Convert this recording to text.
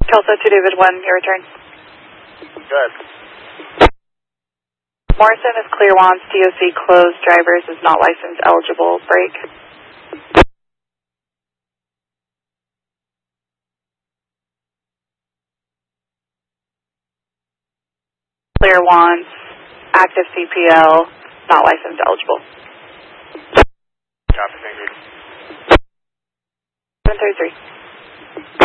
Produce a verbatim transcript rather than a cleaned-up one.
Kelso to David one, your return. Good. Morrison is clear wants, D O C closed, drivers is not license eligible, break. Clear wants, active C P L, not license eligible. Copy, thank you. seven thirty-three.